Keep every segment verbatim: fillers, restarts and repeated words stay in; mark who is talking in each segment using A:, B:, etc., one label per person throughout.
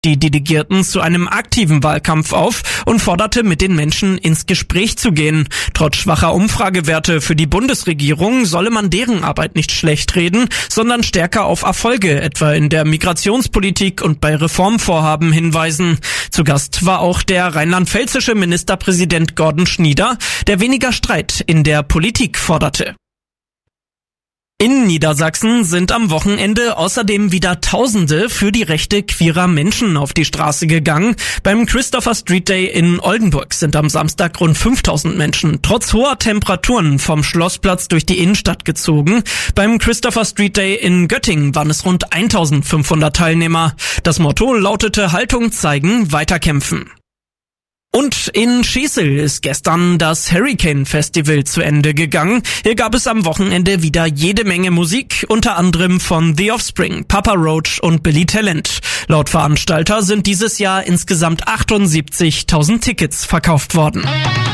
A: die Delegierten zu einem aktiven Wahlkampf auf und forderte, mit den Menschen ins Gespräch zu gehen. Trotz schwacher Umfragewerte für die Bundesregierung solle man deren Arbeit nicht schlecht reden, sondern stärker auf Erfolge, etwa in der Migrationspolitik und bei Reformvorhaben hinweisen. Zu Gast war auch der rheinland-pfälzische Ministerpräsident Gordon Schnieder, der weniger Streit in der Politik forderte. In Niedersachsen sind am Wochenende außerdem wieder Tausende für die Rechte queerer Menschen auf die Straße gegangen. Beim Christopher Street Day in Oldenburg sind am Samstag rund fünftausend Menschen trotz hoher Temperaturen vom Schlossplatz durch die Innenstadt gezogen. Beim Christopher Street Day in Göttingen waren es rund eintausendfünfhundert Teilnehmer. Das Motto lautete: Haltung zeigen, weiterkämpfen. Und in Schesel ist gestern das Hurricane Festival zu Ende gegangen. Hier gab es am Wochenende wieder jede Menge Musik, unter anderem von The Offspring, Papa Roach und Billy Talent. Laut Veranstalter sind dieses Jahr insgesamt achtundsiebzigtausend Tickets verkauft worden.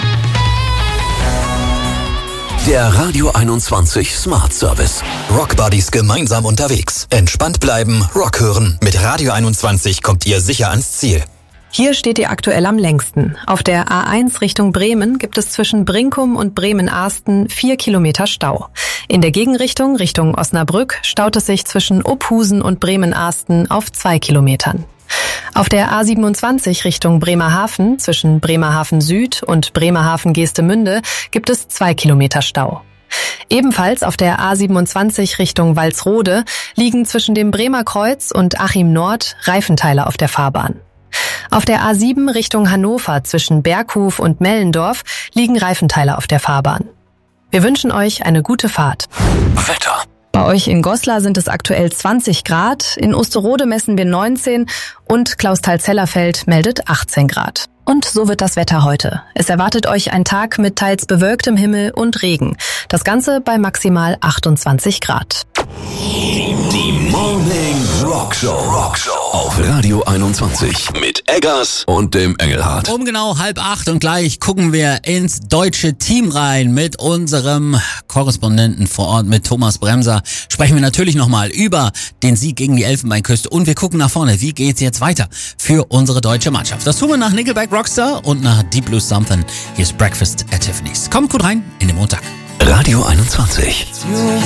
B: Der Radio einundzwanzig Smart Service. Rockbuddies gemeinsam unterwegs. Entspannt bleiben, Rock hören. Mit Radio einundzwanzig kommt ihr sicher ans Ziel.
C: Hier steht ihr aktuell am längsten. Auf der A eins Richtung Bremen gibt es zwischen Brinkum und Bremen-Ahsten vier Kilometer Stau. In der Gegenrichtung, Richtung Osnabrück, staut es sich zwischen Ophusen und Bremen-Ahsten auf zwei Kilometern. Auf der A siebenundzwanzig Richtung Bremerhaven, zwischen Bremerhaven Süd und Bremerhaven-Geestemünde, gibt es zwei Kilometer Stau. Ebenfalls auf der A siebenundzwanzig Richtung Walsrode liegen zwischen dem Bremer Kreuz und Achim Nord Reifenteile auf der Fahrbahn. Auf der A sieben Richtung Hannover zwischen Berghof und Mellendorf liegen Reifenteile auf der Fahrbahn. Wir wünschen euch eine gute Fahrt.
B: Wetter.
C: Bei euch in Goslar sind es aktuell zwanzig Grad, in Osterode messen wir neunzehn und Klausthal-Zellerfeld meldet achtzehn Grad. Und so wird das Wetter heute. Es erwartet euch ein Tag mit teils bewölktem Himmel und Regen. Das Ganze bei maximal achtundzwanzig Grad.
B: Die Morning Rock Show. Rock Show auf Radio einundzwanzig mit Eggers und dem Engelhardt.
D: Um genau halb acht und gleich gucken wir ins deutsche Team rein mit unserem Korrespondenten vor Ort, mit Thomas Bremser. Sprechen wir natürlich nochmal über den Sieg gegen die Elfenbeinküste und wir gucken nach vorne. Wie geht's jetzt weiter für unsere deutsche Mannschaft? Das tun wir nach Nickelback Rockstar und nach Deep Blue Something. Hier ist Breakfast at Tiffany's. Kommt gut rein in den Montag.
B: Radio einundzwanzig.